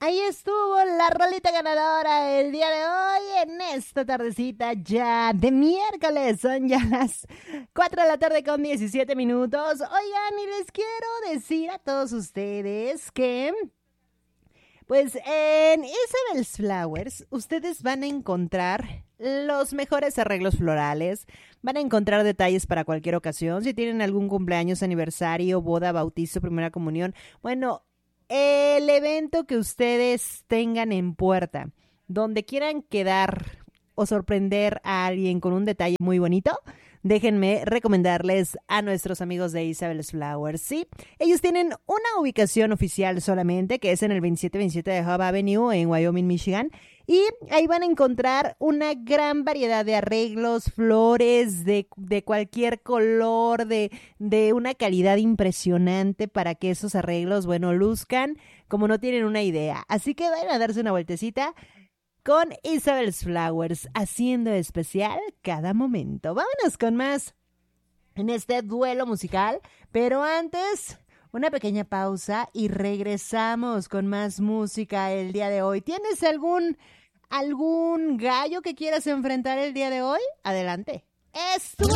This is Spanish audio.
Ahí estuvo la rolita ganadora el día de hoy en esta tardecita ya de miércoles. Son ya las 4 de la tarde con 17 minutos. Oigan, y les quiero decir a todos ustedes que pues en Isabel's Flowers ustedes van a encontrar los mejores arreglos florales, van a encontrar detalles para cualquier ocasión, si tienen algún cumpleaños, aniversario, boda, bautizo, primera comunión, bueno, el evento que ustedes tengan en puerta, donde quieran quedar o sorprender a alguien con un detalle muy bonito, déjenme recomendarles a nuestros amigos de Isabel's Flowers. Sí, ellos tienen una ubicación oficial solamente, que es en el 2727 de Hub Avenue en Wyoming, Michigan. Y ahí van a encontrar una gran variedad de arreglos, flores, de cualquier color, de una calidad impresionante para que esos arreglos, bueno, luzcan como no tienen una idea. Así que vayan a darse una vueltecita con Isabel's Flowers, haciendo especial cada momento. Vámonos con más en este duelo musical, pero antes una pequeña pausa y regresamos con más música el día de hoy. ¿Tienes algún gallo que quieras enfrentar el día de hoy? Adelante. Es tu